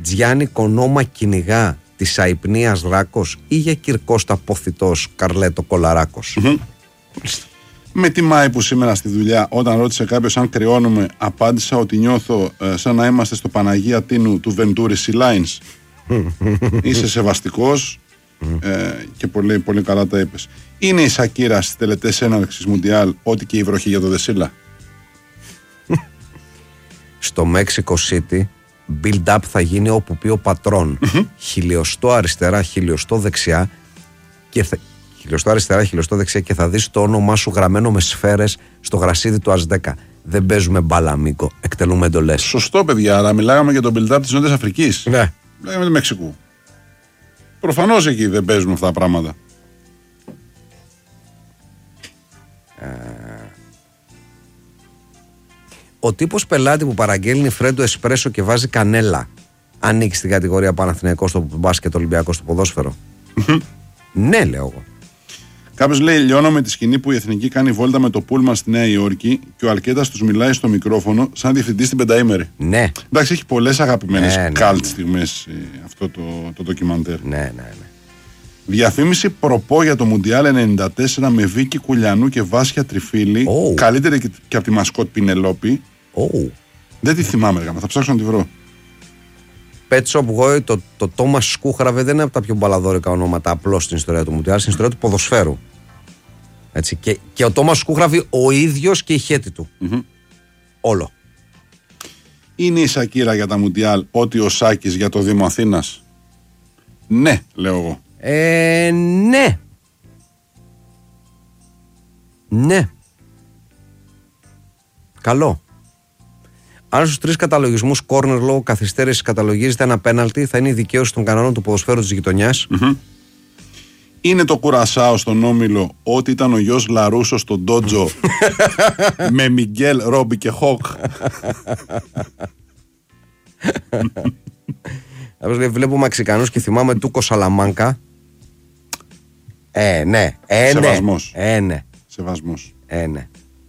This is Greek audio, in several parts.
Τζιάννη Κονόμα κυνηγά της αϊπνίας Ράκος ή για Κυρκώστα Ποθητός Καρλέτο Κολαράκος. Με τιμάει που σήμερα στη δουλειά, όταν ρώτησε κάποιος αν κρυώνουμε, απάντησα ότι νιώθω σαν να είμαστε στο Παναγία Τίνου του Venturi Sea Lines. Είσαι σεβαστικός και πολύ, πολύ καλά τα είπες. Είναι η Σακύρα στις τελετές έναρξης Μουντιάλ ό,τι και η βροχή για το Δεσίλα? Στο Mexico City build-up θα γίνει όπου πει ο πατρόν. Χιλιοστό αριστερά, χιλιοστό δεξιά και χιλιοστό αριστερά, χιλιοστό δεξιά και θα δεις το όνομά σου γραμμένο με σφαίρες στο γρασίδι του ΑΣ10. Δεν παίζουμε μπάλα, Μίκο. Εκτελούμε εντολές. Σωστό, παιδιά, αλλά μιλάγαμε για τον build-up της Νότιας Αφρικής. Ναι. Λέγαμε του Μεξικού. Προφανώς εκεί δεν παίζουν αυτά τα πράγματα. Ο τύπος πελάτη που παραγγέλνει φρέντο εσπρέσο και βάζει κανέλα ανήκει στην κατηγορία Παναθηναϊκός στο μπάσκετ, Ολυμπιακός στο ποδόσφαιρο? Ναι, λέω εγώ. Κάποιος λέει: λιώνω με τη σκηνή που η Εθνική κάνει βόλτα με το πούλμαν στη Νέα Υόρκη και ο Αλκέτας τους μιλάει στο μικρόφωνο σαν διευθυντής στην πενταήμερη. Ναι. Εντάξει, έχει πολλές αγαπημένες καλτ στιγμές αυτό το ντοκιμαντέρ. Ναι. Διαφήμιση προπό για το Μουντιάλ 94 με Βίκη Κουλιανού και Βάσια Τριφίλη. Καλύτερη και από τη μασκότ Πινελόπη. Δεν τη θυμάμαι, θα ψάξω να τη βρω. Pet Shop Boy, το Τόμας Σκούχραβε δεν είναι από τα πιο μπαλαδόρικα ονόματα απλώς στην ιστορία του Μουντιάλ, στην ιστορία του ποδοσφαίρου. Έτσι, και ο Τόμας Σκούχραβε ο ίδιος και η χέτη του. Όλο. Είναι η Σακύρα για τα Μουντιάλ ό,τι ο Σάκης για το Δήμο Αθήνας? Ναι, λέω εγώ. Ναι. Ναι. Καλό. Αν στους 3 καταλογισμούς corner λόγω καθυστέρησης καταλογίζεται ένα πέναλτι, θα είναι η δικαίωση των κανόνων του ποδοσφαίρου της γειτονιάς. Είναι το Κουρασάο στον Όμιλο ό,τι ήταν ο γιος Λαρούσο στον Ντότζο με Μιγγέλ, Ρόμπι και Χοκ. Βλέπω Μαξικανούς και θυμάμαι Τούκο Σαλαμάνκα. Ναι. Σεβασμός. Ναι. Σεβασμός. Ναι.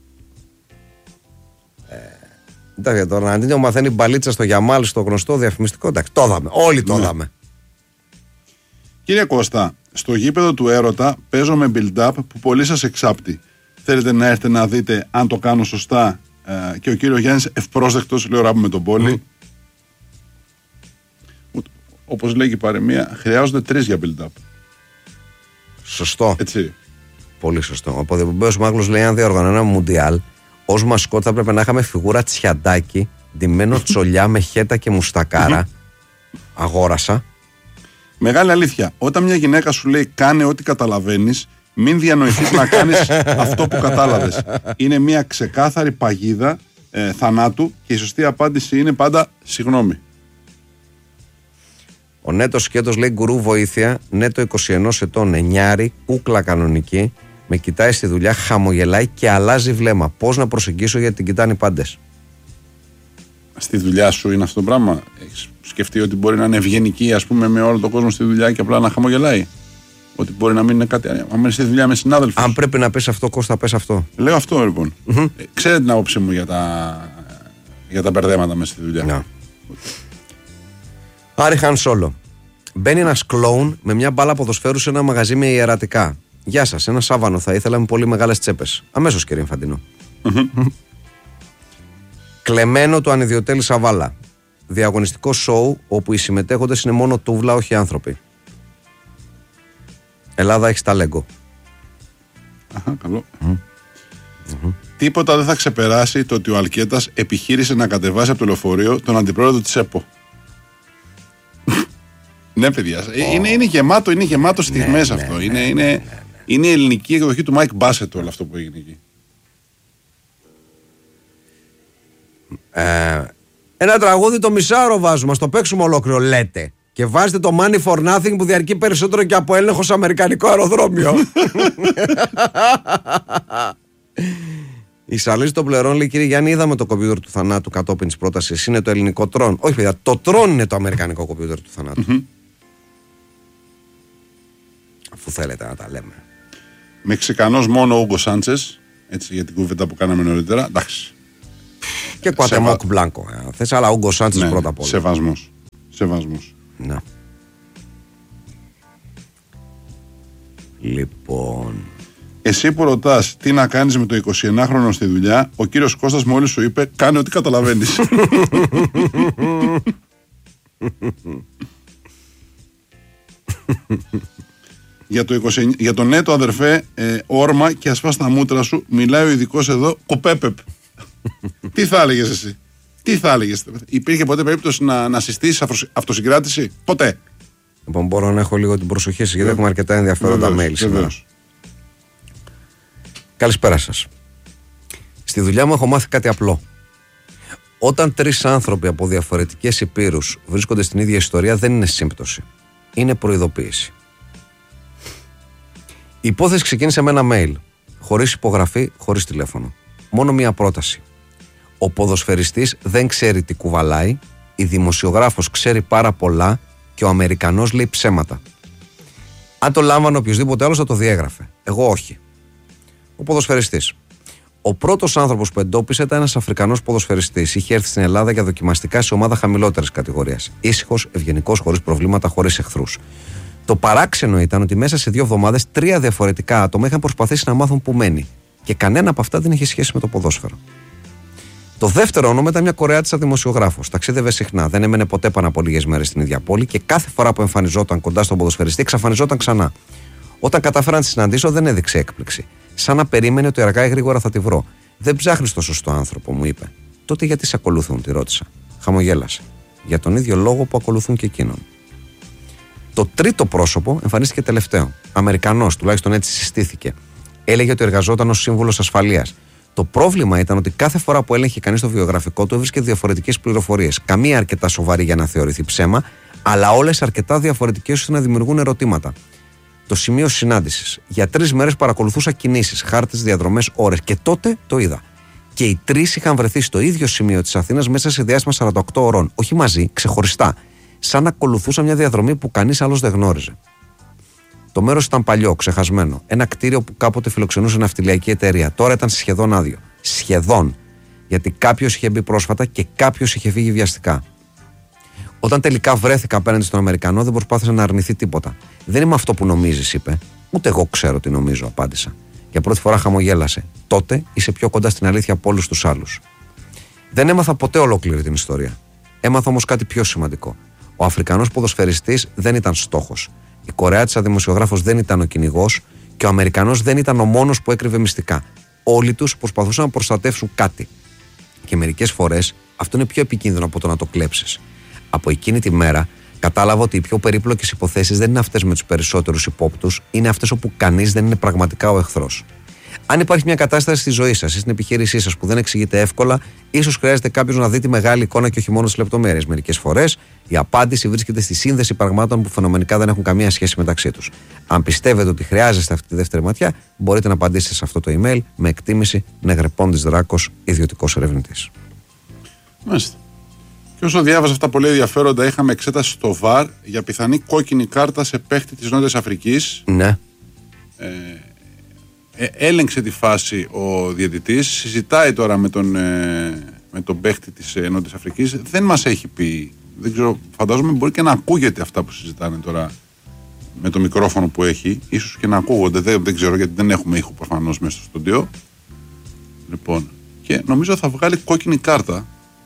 Εντάξει, το Ροναντίνιο μαθαίνει μπαλίτσα στο Γιαμάλ, στο γνωστό διαφημιστικό. Εντάξει, το είδαμε. Όλοι το είδαμε. Κύριε Κώστα, στο γήπεδο του Έρωτα παίζω με build-up που πολύ σας εξάπτει. Θέλετε να έρθετε να δείτε αν το κάνω σωστά? Και ο κύριο Γιάννης ευπρόσδεκτος, λέω ράπου με τον Πόλη. Όπως λέει και η παροιμία, χρειάζονται 3 για build-up. Σωστό. Έτσι. Πολύ σωστό. Ο Ποδεπουμπέος Μάγλος λέει: αν διοργανώναμε Μουντιάλ, ως μασκότ θα πρέπει να είχαμε φιγούρα Τσιαντάκι, ντυμένο τσολιά με χέτα και μουστακάρα. Αγόρασα. Μεγάλη αλήθεια. Όταν μια γυναίκα σου λέει κάνε ό,τι καταλαβαίνεις, μην διανοηθείς να κάνεις αυτό που κατάλαβες. Είναι μια ξεκάθαρη παγίδα θανάτου και η σωστή απάντηση είναι πάντα συγγνώμη. Ο Νέτος Σκέτος λέει: γκουρού βοήθεια. Νέτο 21 ετών, εννιάρη, κούκλα κανονική. Με κοιτάει στη δουλειά, χαμογελάει και αλλάζει βλέμμα. Πώς να προσεγγίσω γιατί την κοιτάνε οι πάντες? Στη δουλειά σου είναι αυτό το πράγμα? Έχεις σκεφτεί ότι μπορεί να είναι ευγενική, ας πούμε, με όλο τον κόσμο στη δουλειά και απλά να χαμογελάει? Ότι μπορεί να μην είναι κάτι. Αν είναι στη δουλειά με συνάδελφους. Αν πρέπει να πες αυτό, Κώστα, πες αυτό. Λέω αυτό λοιπόν. Ξέρετε την άποψή μου για τα μπερδέματα μέσα στη δουλειά. Ναι. Άρη Χαν Σόλο. Μπαίνει ένας κλόουν με μια μπάλα ποδοσφαίρου σε ένα μαγαζί με ιερατικά. Γεια σας, ένα σάβανο θα ήθελα με πολύ μεγάλες τσέπες. Αμέσως, κύριε Φαντινό. Κλεμμένο του Ανιδιοτέλη Σαβάλα. Διαγωνιστικό σοου όπου οι συμμετέχοντες είναι μόνο τούβλα, όχι άνθρωποι. Ελλάδα έχει ταλέγκο. Αχα, καλό. Τίποτα δεν θα ξεπεράσει το ότι ο Αλκέτας επιχείρησε να κατεβάσει από το λεωφορείο τον αντιπρόεδρο της ΕΠΟ. Ναι, παιδιά. Είναι γεμάτο στιγμές αυτό. Είναι η ελληνική εκδοχή του Μάικ Μπάσετ όλο αυτό που έγινε εκεί. Ένα τραγούδι το μισάωρο βάζουμε, στο παίξουμε ολόκληρο, λέτε. Και βάζετε το Money for Nothing που διαρκεί περισσότερο και από έλεγχο σε αμερικανικό αεροδρόμιο. Η Σαλής των Πλερών λέει: κύριε Γιάννη, είδαμε το κομπιούτερ του θανάτου κατόπιν της πρότασης. Είναι το ελληνικό τρόν. Όχι, παιδιά, το τρόν είναι το αμερικανικό κομπιούτερ του θανάτου. Αφού θέλετε να τα λέμε. Μεξικανός μόνο ο Ούγκο Σάντσες. Έτσι για την κουβέντα που κάναμε νωρίτερα. Εντάξει. Και Κουατεμόκ Μπλάνκο. Θες, αλλά ο Ούγκο Σάντσες πρώτα απ' όλα. Σεβασμός. σεβασμούς. Ναι. Λοιπόν. Εσύ που ρωτάς τι να κάνεις με το 21χρονο στη δουλειά, ο κύριος Κώστας μόλις σου είπε κάνε ό,τι καταλαβαίνεις. Για το ναι το αδερφέ, όρμα και ασφάς τα μούτρα σου, μιλάει ο ειδικός εδώ, κοπέπεπ. Τι θα έλεγες εσύ? Τι θα έλεγες? Υπήρχε ποτέ περίπτωση να συστήσεις αυτοσυγκράτηση? Ποτέ? Λοιπόν, μπορώ να έχω λίγο την προσοχή σας, γιατί έχουμε αρκετά ενδιαφέροντα mail σήμερα. Καλησπέρα σας. Στη δουλειά μου έχω μάθει κάτι απλό. Όταν 3 άνθρωποι από διαφορετικές υπήρους βρίσκονται στην ίδια ιστορία, δεν είναι σύμπτωση. Είναι προειδοποίηση. Η υπόθεση ξεκίνησε με ένα mail. Χωρίς υπογραφή, χωρίς τηλέφωνο. Μόνο μία πρόταση. Ο ποδοσφαιριστής δεν ξέρει τι κουβαλάει, η δημοσιογράφος ξέρει πάρα πολλά και ο Αμερικανός λέει ψέματα. Αν το λάμβανε οποιοδήποτε άλλος θα το διέγραφε. Εγώ όχι. Ο ποδοσφαιριστής. Ο πρώτος άνθρωπος που εντόπισε ήταν ένας Αφρικανός ποδοσφαιριστής. Είχε έρθει στην Ελλάδα για δοκιμαστικά σε ομάδα χαμηλότερης κατηγορίας. Ήσυχος, ευγενικός, χωρίς προβλήματα, χωρίς εχθρούς. Το παράξενο ήταν ότι μέσα σε 2 εβδομάδες 3 διαφορετικά άτομα είχαν προσπαθήσει να μάθουν που μένει. Και κανένα από αυτά δεν είχε σχέση με το ποδόσφαιρο. Το δεύτερο όνομα ήταν μια Κορεάτισσα δημοσιογράφος. Ταξίδευε συχνά, δεν έμενε ποτέ πάνω από λίγες μέρες στην ίδια πόλη και κάθε φορά που εμφανιζόταν κοντά στον ποδοσφαιριστή, εξαφανιζόταν ξανά. Όταν κατάφερα να τη συναντήσω, δεν έδειξε έκπληξη. Σαν να περίμενε ότι αργά ή γρήγορα θα τη βρω. Δεν ψάχνεις το σωστό άνθρωπο, μου είπε. Τότε γιατί σε ακολουθούν, τη ρώτησα. Χαμογέλασε. Για τον ίδιο λόγο που ακολουθούν και εκείνον. Το τρίτο πρόσωπο εμφανίστηκε τελευταίο. Αμερικανός, τουλάχιστον έτσι συστήθηκε. Έλεγε ότι εργαζόταν ως σύμβουλος ασφαλείας. Το πρόβλημα ήταν ότι κάθε φορά που έλεγχε κανείς το βιογραφικό του έβρισκε διαφορετικές πληροφορίες. Καμία αρκετά σοβαρή για να θεωρηθεί ψέμα, αλλά όλες αρκετά διαφορετικές ώστε να δημιουργούν ερωτήματα. Το σημείο συνάντησης. Για 3 μέρες παρακολουθούσα κινήσεις, χάρτες, διαδρομές, ώρες και τότε το είδα. Και οι 3 είχαν βρεθεί στο ίδιο σημείο της Αθήνας μέσα σε διάστημα 48 ώρων. Όχι μαζί, ξεχωριστά. Σαν να ακολουθούσαν μια διαδρομή που κανείς άλλος δεν γνώριζε. Το μέρος ήταν παλιό, ξεχασμένο. Ένα κτίριο που κάποτε φιλοξενούσε ναυτιλιακή εταιρεία. Τώρα ήταν σχεδόν άδειο. Σχεδόν. Γιατί κάποιος είχε μπει πρόσφατα και κάποιος είχε φύγει βιαστικά. Όταν τελικά βρέθηκα απέναντι στον Αμερικανό, δεν προσπάθησα να αρνηθεί τίποτα. Δεν είμαι αυτό που νομίζεις, είπε. Ούτε εγώ ξέρω τι νομίζω, απάντησα. Για πρώτη φορά χαμογέλασε. Τότε είσαι πιο κοντά στην αλήθεια από όλους τους άλλους. Δεν έμαθα ποτέ ολόκληρη την ιστορία. Έμαθα όμως κάτι πιο σημαντικό. Ο Αφρικανός ποδοσφαιριστής δεν ήταν στόχος. Η Κορεάτισσα δημοσιογράφος δεν ήταν ο κυνηγός και ο Αμερικανός δεν ήταν ο μόνος που έκρυβε μυστικά. Όλοι τους προσπαθούσαν να προστατεύσουν κάτι. Και μερικές φορές αυτό είναι πιο επικίνδυνο από το να το κλέψεις. Από εκείνη τη μέρα κατάλαβα ότι οι πιο περίπλοκες υποθέσεις δεν είναι αυτές με τους περισσότερους υπόπτους, είναι αυτές όπου κανείς δεν είναι πραγματικά ο εχθρός. Αν υπάρχει μια κατάσταση στη ζωή σας ή στην επιχείρησή σας που δεν εξηγείται εύκολα, ίσως χρειάζεται κάποιος να δει τη μεγάλη εικόνα και όχι μόνο τις λεπτομέρειες. Μερικές φορές η απάντηση βρίσκεται στη σύνδεση πραγμάτων που φαινομενικά δεν έχουν καμία σχέση μεταξύ τους. Αν πιστεύετε ότι χρειάζεστε αυτή τη δεύτερη ματιά, μπορείτε να απαντήσετε σε αυτό το email με εκτίμηση Νεγρεπόντης Δράκος, ιδιωτικός ερευνητής. Μάλιστα. Και όσο διάβαζα αυτά πολύ ενδιαφέροντα, είχαμε εξέταση στο ΒΑΡ για πιθανή κόκκινη κάρτα σε παίχτη της Νότιας Αφρικής. Ναι. Έλεγξε τη φάση ο διαιτητής, συζητάει τώρα με τον παίχτη της Νότιας Αφρικής. Δεν μας έχει πει, δεν ξέρω, φαντάζομαι μπορεί και να ακούγεται αυτά που συζητάνε τώρα με το μικρόφωνο που έχει, ίσως και να ακούγονται, δεν ξέρω γιατί δεν έχουμε ήχο προφανώς μέσα στο στούντιο. Λοιπόν, και νομίζω θα βγάλει κόκκινη κάρτα.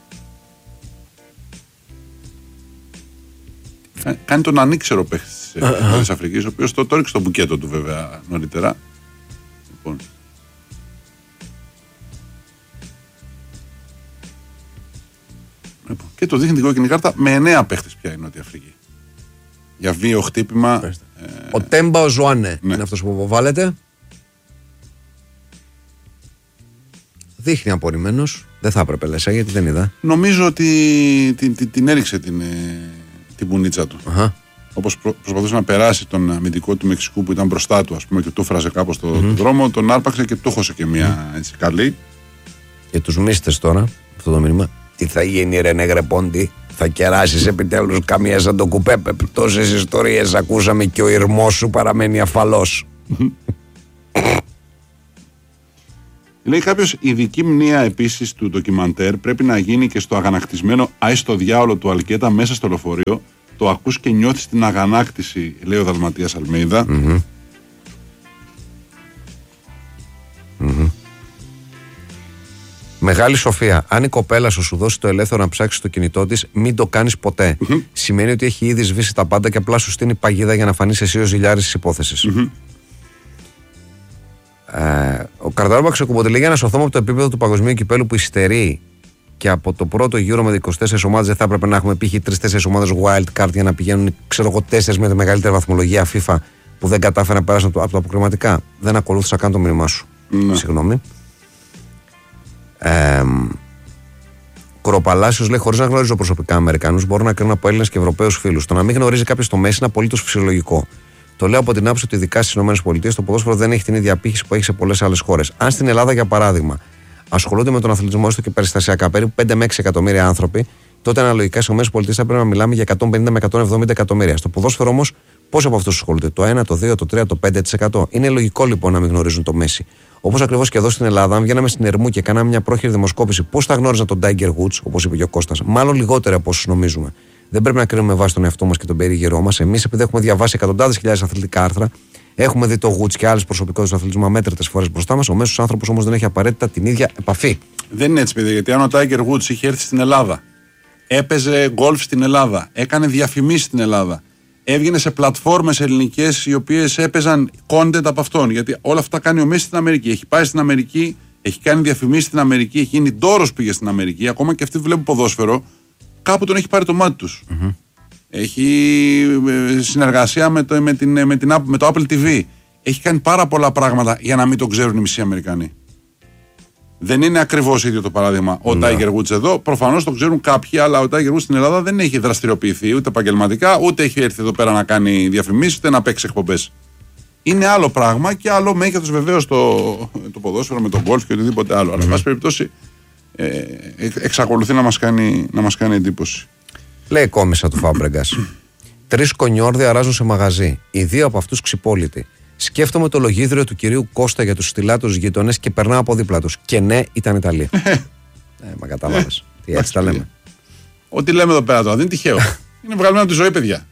Κάνει τον ανήξερο παίχτη της Νότιας Αφρικής, ο οποίος το έριξε στο μπουκέτο του βέβαια νωρίτερα. Λοιπόν. Και το δείχνει την κόκκινη κάρτα με 9 παίχτες πια η Νότια Αφρική. Για βίαιο χτύπημα. Ο Τέμπα ο Ζουάνε είναι αυτός που αποβάλλεται. Δείχνει απορριμμένος. Δεν θα έπρεπε λες, γιατί δεν είδα. Νομίζω ότι την έριξε την πουνίτσα του. Όπως προσπαθούσε να περάσει τον αμυντικό του Μεξικού που ήταν μπροστά του, ας πούμε, και του φράζε κάπως τον δρόμο, τον άρπαξε και του χώσε και μια έτσι καλή. Και τους μίστες τώρα, αυτό το μήνυμα. Τι θα γίνει, ρε Νεγρεπόντι, θα κεράσεις επιτέλους καμία σαν το κουπέπε. Τόσες ιστορίες ακούσαμε και ο ηρμός σου παραμένει αφαλός. Λέει κάποιος, η ειδική μνήα επίσης του ντοκιμαντέρ πρέπει να γίνει και στο αγανακτισμένο «Άι στο διάολο» του Αλκέτα μέσα στο λεωφορείο. Το ακούς και νιώθεις την αγανάκτηση, λέει ο Δαλματίας Αλμέιδα. Μεγάλη σοφία. Αν η κοπέλα σου δώσει το ελεύθερο να ψάξει το κινητό της, μην το κάνεις ποτέ. Σημαίνει ότι έχει ήδη σβήσει τα πάντα και απλά σου στείνει παγίδα για να φανείς εσύ ο ζηλιάρης της υπόθεσης. Ο Καρταρόμπα ξεκουμποτελεί για να σωθούμε από το επίπεδο του παγκοσμίου κυπέλου που υστερεί και από το πρώτο γύρο με 24 ομάδες. Δεν θα έπρεπε να έχουμε π.χ. 3-4 ομάδες wild card για να πηγαίνουν, ξέρω εγώ, 4 με τη μεγαλύτερη βαθμολογία FIFA που δεν κατάφεραν να περάσουν από τα αποκριματικά. Δεν ακολούθησα καν το μήνυμά σου. Συγγνώμη. Κοροπαλάσιος λέει: χωρίς να γνωρίζω προσωπικά Αμερικανούς, μπορώ να κρίνω από Έλληνες και Ευρωπαίους φίλους. Το να μην γνωρίζει κάποιος το Μέση είναι απολύτως φυσιολογικό. Το λέω από την άποψη ότι ειδικά στις ΗΠΑ το ποδόσφαιρο δεν έχει την ίδια απήχηση που έχει σε πολλές άλλες χώρες. Αν στην Ελλάδα, για παράδειγμα, ασχολούνται με τον αθλητισμό έστω και περιστασιακά περίπου 5 με 6 εκατομμύρια άνθρωποι, τότε αναλογικά στις ΗΠΑ θα πρέπει να μιλάμε για 150 με 170 εκατομμύρια. Στο ποδόσφαιρο όμως, πόσοι από αυτούς ασχολούνται? Το 1, το 2, το 3, το 5%. Είναι λογικό λοιπόν να μην γνωρίζουν το Μέση. Όπως ακριβώς και εδώ στην Ελλάδα, αν βγαίναμε στην Ερμού και κάναμε μια πρόχειρη δημοσκόπηση, πώς θα γνώριζαν τον Tiger Woods, όπως είπε και ο Κώστας? Μάλλον λιγότερο από όσους νομίζουμε. Δεν πρέπει να κρίνουμε βάσει τον εαυτό μας και τον περίγυρό μας. Εμείς, επειδή έχουμε διαβάσει εκατοντάδες χιλιάδες αθλητικά άρθρα, έχουμε δει το Woods και άλλες προσωπικότητες του αθλητισμού αμέτρητες φορές μπροστά μας, ο μέσος άνθρωπος όμως δεν έχει απαραίτητα την ίδια επαφή. Δεν είναι έτσι, παιδί, γιατί αν ο Tiger Woods είχε έρθει στην Ελλάδα, έπαιζε γκολφ στην Ελλάδα, έκανε διαφημίσεις στην Ελλάδα, έβγαινε σε πλατφόρμες ελληνικές οι οποίες έπαιζαν content από αυτόν. Γιατί όλα αυτά κάνει ο Μέση στην Αμερική. Έχει πάει στην Αμερική, έχει κάνει διαφημίσεις στην Αμερική, έχει γίνει ντόρος, πήγε στην Αμερική. Ακόμα και αυτοί που βλέπουν ποδόσφαιρο, κάπου τον έχει πάρει το μάτι τους. Έχει συνεργασία με το Apple TV. Έχει κάνει πάρα πολλά πράγματα για να μην τον ξέρουν οι μισοί Αμερικανοί. Δεν είναι ακριβώς ίδιο το παράδειγμα. Ο Tiger Woods εδώ, προφανώς το ξέρουν κάποιοι, αλλά ο Tiger Woods στην Ελλάδα δεν έχει δραστηριοποιηθεί ούτε επαγγελματικά, ούτε έχει έρθει εδώ πέρα να κάνει διαφημίσεις, ούτε να παίξει εκπομπές. Είναι άλλο πράγμα και άλλο μέγεθος βεβαίως το ποδόσφαιρο με τον γκολφ και οτιδήποτε άλλο. Αλλά, εν πάση περιπτώσει, εξακολουθεί να μας κάνει εντύπωση. Λέει κόμισα του Φάμπρεγκας. 3 κονιόρδοι αράζουν σε μαγαζί. Οι 2 από αυτούς ξυπόλυτοι. Σκέφτομαι το λογίδριο του κυρίου Κώστα για τους στυλάτους γείτονες και περνάω από δίπλα τους. Και ναι, ήταν Ιταλία. Μα κατάλαβες. Τι έτσι τα λέμε. Ό,τι λέμε εδώ πέρα τώρα δεν είναι τυχαίο. Είναι βγαλμένο από τη ζωή, παιδιά.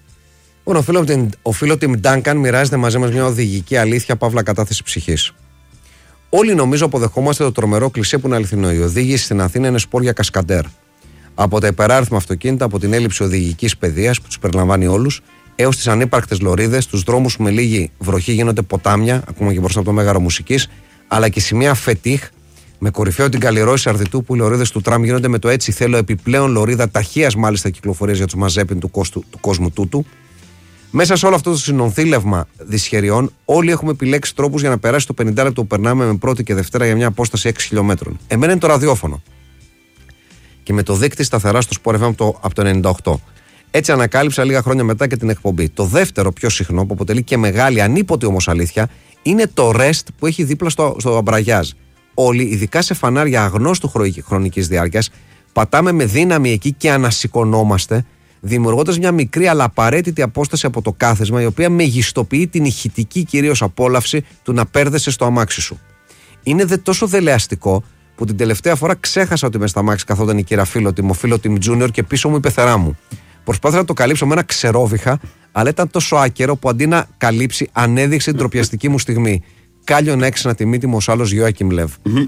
Ο φίλο Τιμ Ντάνκαν μοιράζεται μαζί μας μια οδηγική αλήθεια, παύλα κατάθεση ψυχής. Όλοι νομίζω αποδεχόμαστε το τρομερό κλισέ που είναι αληθινό. Η οδήγηση στην Αθήνα είναι σπορ για κασκαντέρ. Από τα υπεράριθμα αυτοκίνητα, από την έλλειψη οδηγικής παιδείας που τους περιλαμβάνει όλους, έως τις ανύπαρκτες λωρίδες, τους δρόμους που με λίγη βροχή γίνονται ποτάμια, ακόμα και μπροστά από το Μέγαρο Μουσικής, αλλά και σημεία φετίχ, με κορυφαίο την Καλλιρόη Αρδιτού, που οι λωρίδες του τραμ γίνονται με το έτσι θέλω επιπλέον λωρίδα ταχείας μάλιστα κυκλοφορίας για τους μαζέπιν του κόσμου τούτου. Μέσα σε όλο αυτό το συνονθήλευμα δυσχεριών, όλοι έχουμε επιλέξει τρόπους για να περάσει το 50 λεπτό που περνάμε με πρώτη και Δευτέρα για μια απόσταση 6 χιλιόμετρων. Εμένα είναι το ραδιόφωνο. Και με το δείκτη σταθερά στο Sport FM από το 98. Έτσι ανακάλυψα λίγα χρόνια μετά και την εκπομπή. Το δεύτερο πιο συχνό, που αποτελεί και μεγάλη ανίποτη όμως αλήθεια, είναι το REST που έχει δίπλα στο αμπραγιάζ. Όλοι, ειδικά σε φανάρια αγνώστου χρονικής διάρκειας, πατάμε με δύναμη εκεί και ανασηκωνόμαστε, δημιουργώντας μια μικρή αλλά απαραίτητη απόσταση από το κάθισμα, η οποία μεγιστοποιεί την ηχητική κυρίως απόλαυση του να πέρδεσαι στο αμάξι σου. Είναι τόσο δελεαστικό που την τελευταία φορά ξέχασα ότι μες στα αμάξι καθόταν η κύρα Φίλοτιμ, ο Φίλοτιμ Junior και πίσω μου η πεθερά μου. Προσπάθησα να το καλύψω με ένα ξερόβιχα, αλλά ήταν τόσο άκερο που αντί να καλύψει, ανέδειξε την τροπιαστική μου στιγμή. Κάλιο να έξινα τη μύτη μου ως άλλος Γιώακιμ Λεβ.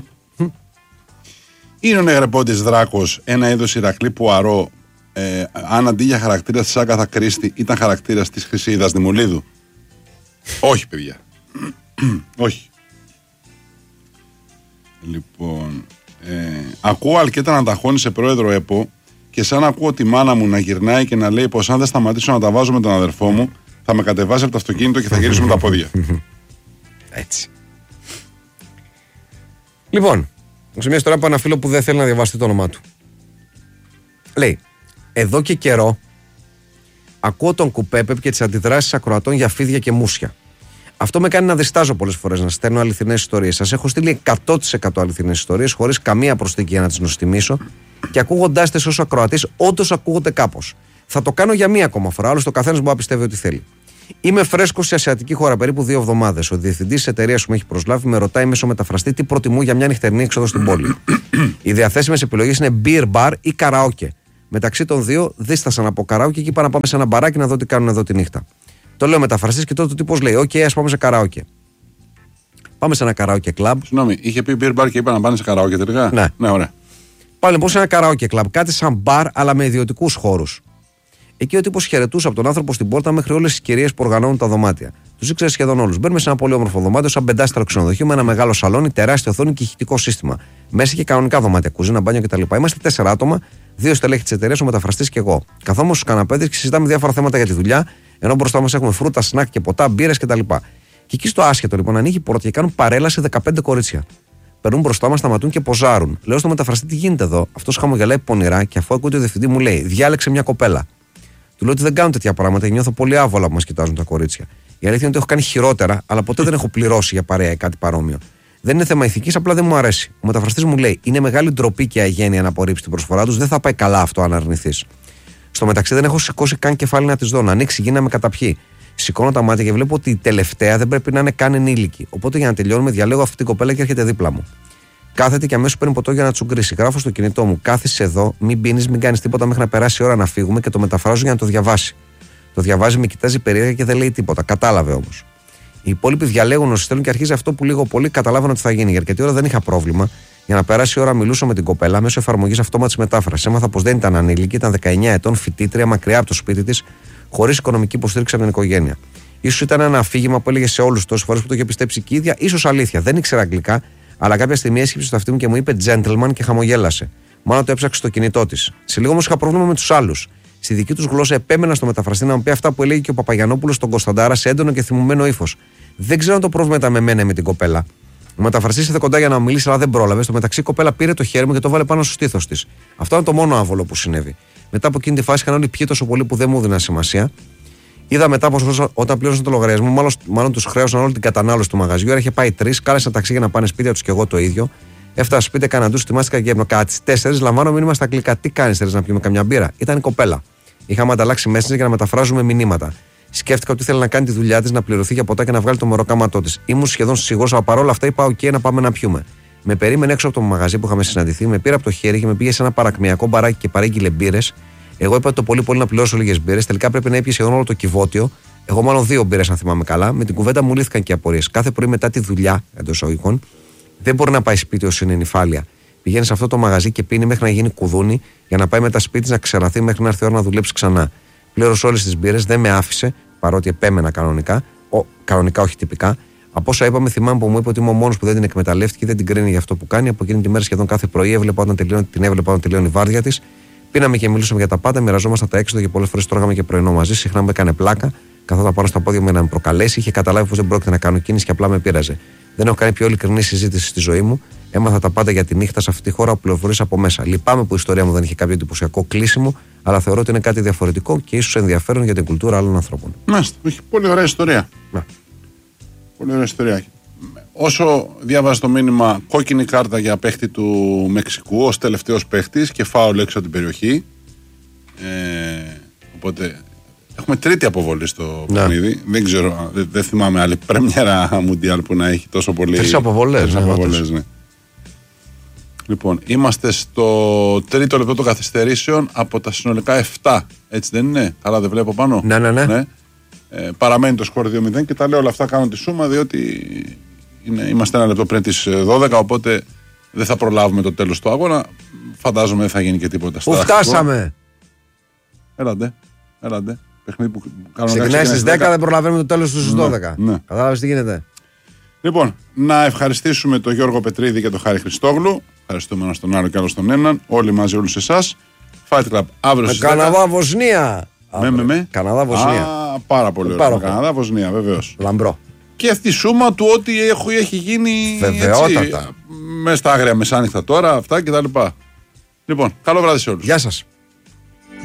Είναι ο νεγρεπόντης Δράκος ένα είδος Ηρακλή Πουαρό, αν αντί για χαρακτήρα της Άγκαθα Κρίστη ήταν χαρακτήρας της Χρυσίδας Δημουλίδου? Όχι, παιδιά. Όχι. Λοιπόν, ακούω Αλκέτα να ταχώνει σε πρόεδρο ΕΠΟ και σαν ακούω τη μάνα μου να γυρνάει και να λέει πως αν δεν σταματήσω να τα βάζω με τον αδερφό μου θα με κατεβάσει από το αυτοκίνητο και θα γυρίσουμε τα πόδια. Έτσι. Λοιπόν, σε μια ιστορία από ένα φίλο που δεν θέλει να διαβάσει το όνομά του. Λέει, εδώ και καιρό ακούω τον Κουπέπεπ και τις αντιδράσεις ακροατών για φίδια και μουσια. Αυτό με κάνει να διστάζω πολλές φορές να στέλνω αληθινές ιστορίες. Σας έχω στείλει 100% αληθινές ιστορίες, χωρίς καμία προσθήκη για να τις νοστιμήσω, και ακούγοντάς τις ως ακροατής, όντως ακούγονται κάπως. Θα το κάνω για μία ακόμα φορά, άλλωστε ο καθένας μπορεί να πιστεύει ό,τι θέλει. Είμαι φρέσκο σε ασιατική χώρα περίπου 2 εβδομάδες. Ο διευθυντής της εταιρείας που με έχει προσλάβει με ρωτάει μέσω μεταφραστή τι προτιμώ για μια νυχτερινή έξοδο στην πόλη. Οι διαθέσιμες επιλογές είναι beer bar ή καραόκε. Μεταξύ των δύο δίστασα να πω καραόκε και είπα να πάμε σε ένα μπαράκι να δω τι κάνουν εδώ τη νύχτα. Το λέω μεταφραστής και τότε ο τύπος λέει: OK, ας πάμε σε καραόκε. Πάμε σε ένα καραόκε κλαμπ. Συγγνώμη, είχε πει beer bar και είπα να πάνε σε καραόκε τελικά. Ναι, ωραία. Πάμε λοιπόν σε ένα καραόκε κλαμπ. Κάτι σαν μπαρ αλλά με ιδιωτικούς χώρους. Εκεί ο τύπος χαιρετούσε από τον άνθρωπο στην πόρτα μέχρι όλες τις κυρίες που οργανώνουν τα δωμάτια. Τους ήξερε σχεδόν όλους. Μπαίνουμε σε ένα πολύ όμορφο δωμάτιο, σαν πεντάσταρο ξενοδοχείο με ένα μεγάλο σαλόνι, τεράστια οθόνη και ηχητικό σύστημα. Μέσα και κανονικά δωμάτια, κουζίνα, μπάνιο κτλ. Είμαστε 4 άτομα, 2 στελέχη της εταιρείας, ο μεταφραστής και εγώ. Καθόμαστε στους καναπέδες και συζητάμε διάφορα θέματα για τη δουλειά, ενώ μπροστά μας έχουμε φρούτα, σνακ και ποτά, μπύρες κτλ. Και εκεί στο άσχετο λοιπόν ανοίγει η πόρτα και κάνουν παρέλαση 15 κορίτσια. Περνούν μπροστά μας, σταματούν και ποζάρουν. Λέω στο μεταφραστή τι γίνεται εδώ. Αυτός χαμογελάει πονηρά και αφού ακούει ο διευθυντή μου λέει: Διάλεξε μια κοπέλα. Του λέω ότι δεν κάνουν τέτοια πράγματα και νιώθω πολύ άβολα που μας κοιτάζουν τα κορίτσια. Η αλήθεια είναι ότι έχω κάνει χειρότερα, αλλά ποτέ δεν έχω πληρώσει για παρέα ή κάτι παρόμοιο. Δεν είναι θέμα ηθικής, απλά δεν μου αρέσει. Ο μεταφραστής μου λέει: Είναι μεγάλη ντροπή και αγένεια να απορρίψει την προσφορά τους, δεν θα πάει καλά αυτό αν αρνηθείς. Στο μεταξύ δεν έχω σηκώσει καν κεφάλι να τη δω. Να ανοίξει γη να με καταπιεί. Σηκώνω τα μάτια και βλέπω ότι η τελευταία δεν πρέπει να είναι καν ενήλικη. Οπότε για να τελειώνουμε, διαλέγω αυτή την κοπέλα και έρχεται δίπλα μου. Κάθεται και αμέσως παίρνει ποτό για να τσουγκρίσει. Γράφω στο κινητό μου: Κάθισε εδώ, μην πίνεις, μην κάνεις τίποτα μέχρι να περάσει η ώρα να φύγουμε και το μεταφράζω για να το διαβάσει. Το διαβάζει, με κοιτάζει περίεργα και δεν λέει τίποτα. Κατάλαβε όμως. Οι υπόλοιποι διαλέγουν όσοι θέλουν και αρχίζει αυτό που λίγο πολύ καταλάβαινα ότι θα γίνει. Για αρκετή ώρα δεν είχα πρόβλημα. Για να περάσει η ώρα, μιλούσα με την κοπέλα μέσω εφαρμογής αυτόματης μετάφρασης. Έμαθα πως δεν ήταν ανήλικη, ήταν 19 ετών, φοιτήτρια, μακριά από το σπίτι της, χωρίς οικονομική υποστήριξη από την οικογένεια. Ίσως ήταν ένα αφήγημα που έλεγε σε όλους τόσες φορές που το είχε πιστέψει και η ίδια, ίσως αλήθεια. Δεν ήξερα αγγλικά, αλλά κάποια στιγμή έσκυψε στο αυτί μου και μου είπε gentleman και χαμογέλασε. Μάλλον το έψαξε στο κινητό της. Σε λίγο όμως είχα πρόβλημα με τους άλλους. Στη δική τους γλώσσα επέμενα στο μεταφραστή να μου πει αυτά που έλεγε και ο Παπαγιανόπουλος στον Κωνσταντάρα σε έντονο και θυμωμένο ύφος. Δεν ξέρω αν το πρόβλημα ήταν με μένα ή με την κοπέλα. Ο μεταφραστής ήρθε κοντά για να μιλήσει, αλλά δεν πρόλαβε. Στο μεταξύ, η κοπέλα πήρε το χέρι μου και το βάλε πάνω στο στήθος της. Αυτό είναι το μόνο άβολο που συνέβη. Μετά από εκείνη τη φάση είχαν όλοι πιει τόσο πολύ που δεν μου έδιναν σημασία. Είδα μετά πως όταν πλήρωσαν το λογαριασμό, μάλλον τους χρέωσαν όλη την κατανάλωση του μαγαζιού. Άρα είχε πάει 3, κάλεσαν ταξί για να πάνε σπίτια τους και εγώ το ίδιο. Έφτασα σπίτι, έκανα ντους, τιμάστηκα και έμεινα. Κατά τις 4 λαμβάνω μήνυμα στα αγγλικά. Τι κάνεις, θέλεις να πιούμε καμιά μπύρα? Ήταν η κοπέλα. Είχαμε ανταλλάξει Messenger για να μεταφράζουμε μηνύματα. Σκέφτηκα ότι ήθελε να κάνει τη δουλειά της, να πληρωθεί για ποτά και να βγάλει το μεροκάματό της. Ήμουν σχεδόν σίγουρος, αλλά παρόλα αυτά είπα: OK, να πάμε να πιούμε. Με περίμενε έξω από το μαγαζί που είχαμε συναντηθεί, με πήρε από το χέρι και με πήγε σε ένα παρακμιακό μπαράκι και παρήγγειλε μπύρες. Εγώ είπα το πολύ να πληρώσω λίγες μπύρες. Τελικά πρέπει να έπιε σχεδόν όλο το κυβότιο. Εγώ μάλλον 2 μπύρες, αν θυμάμαι καλά. Με την κουβέντα μου λύθηκαν και οι απορίες. Κάθε πρωί μετά τη δουλειά, εντός εισαγωγικών, δεν μπορεί να πάει σπίτι όσο είναι νυφάλια. Πηγαίνει σε αυτό το μαγαζί και πίνει μέχρι να γίνει κουδούνι, για να πάει μετά σπίτι να ξεραθεί μέχρι να έρθει η ώρα να δουλέψει ξανά. Πλήρωσε όλες τις μπύρες, δεν με άφησε, παρότι επέμενα κανονικά. Κανονικά, όχι τυπικά. Από όσα είπαμε, θυμάμαι που μου είπε ότι είμαι ο μόνος που δεν την εκμεταλλεύτηκε και δεν την κρίνει για αυτό που κάνει. Από εκείνη τη μέρα σχεδόν κάθε πρωί την έβλεπα όταν τελειώνει η βάρδια της. Πίναμε και μιλούσαμε για τα πάντα, μοιραζόμασταν τα έξοδα και πολλές φορές τρώγαμε και πρωινό μαζί. Συχνά μου έκανε πλάκα, καθόταν πάνω στα πόδια μου να με προκαλέσει. Είχε καταλάβει πως δεν πρόκειται να κάνω κίνηση και απλά με πείραζε. Δεν έχω κάνει πιο ειλικρινή συζήτηση στη ζωή μου. Έμαθα τα πάντα για τη νύχτα σε αυτή τη χώρα που πληροφορείς από μέσα. Λυπάμαι που η ιστορία μου δεν είχε κάποιο εντυπωσιακό κλείσιμο, αλλά θεωρώ ότι είναι κάτι διαφορετικό και ίσως ενδιαφέρον για την κουλτούρα άλλων ανθρώπων. Μάλιστα, έχει πολύ ωραία ιστορία. Να. Πολύ ωραία ιστορία. Όσο διάβαζε το μήνυμα, κόκκινη κάρτα για παίχτη του Μεξικού ως τελευταίος παίχτης και φάουλ έξω από την περιοχή. Οπότε έχουμε τρίτη αποβολή στο παιχνίδι. Δεν ξέρω, δεν θυμάμαι άλλη πρέμιερα μουντιάλ που να έχει τόσο πολύ. 3 αποβολές. Ναι. Λοιπόν, είμαστε στο τρίτο λεπτό των καθυστερήσεων από τα συνολικά 7. Έτσι δεν είναι? Καλά, δεν βλέπω πάνω. Ναι. Παραμένει το σκορ 2-0 και τα λέω όλα αυτά, κάνω τη σούμα διότι είμαστε 1 λεπτό πριν τις 12, οπότε δεν θα προλάβουμε το τέλος του αγώνα. Φαντάζομαι δεν θα γίνει και τίποτα. Πού φτάσαμε? Έλατε. Παιχνίδι που ξεκινάει στις 10, δεν προλαβαίνουμε το τέλος του στις 12. Ναι. Κατάλαβες τι γίνεται? Λοιπόν, να ευχαριστήσουμε τον Γιώργο Πετρίδη και τον Χάρη Χριστόγλου. Ευχαριστούμε ένα στον άλλο και άλλο στον έναν. Όλοι μαζί, όλους εσάς. Fight Club αύριο στις 10. Καναδά Βοσνία. Καναδά Βοσνία. Πάρα πολύ ωραίο. Καναδά Βοσνία, βεβαίως. Λαμπρό. Και αυτή η σούμα του ότι έχει γίνει. Βεβαιότατα. Μέσα στα άγρια μεσάνυχτα τώρα, αυτά κτλ. Λοιπόν, καλό βράδυ σε όλους. Γεια σας.